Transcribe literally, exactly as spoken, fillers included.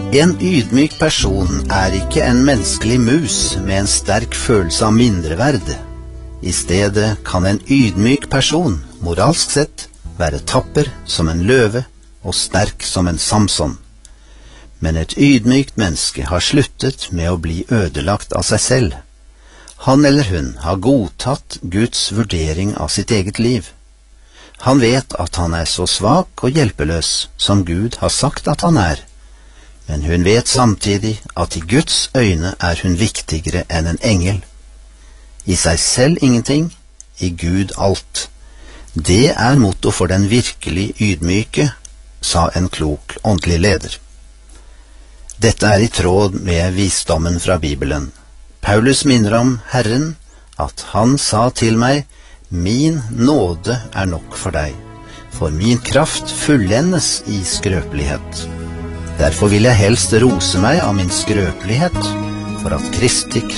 En ydmyk person er ikke en menneskelig mus med en sterk følelse av mindreverd. I stedet kan en ydmyk person, moralsk sett, være tapper som en løve og sterk som en Samson. Men et ydmykt menneske har sluttet med å bli ødelagt av seg selv. Han eller hun har godtatt Guds vurdering av sitt eget liv. Han vet at han er så svak og hjelpeløs som Gud har sagt at han er. Men hun vet samtidig at i Guds øyne er hun viktigere enn en engel. I seg selv ingenting, i Gud alt. Det er motto for den virkelig ydmyke, sa en klok åndelig leder. Dette er i tråd med visdommen fra Bibelen. Paulus minner om Herren, at han sa til meg, min nåde er nok for deg, for min kraft fullendes i skrøpelighet. Derfor vil jeg helst rose meg av min skrøpelighet, for at Kristi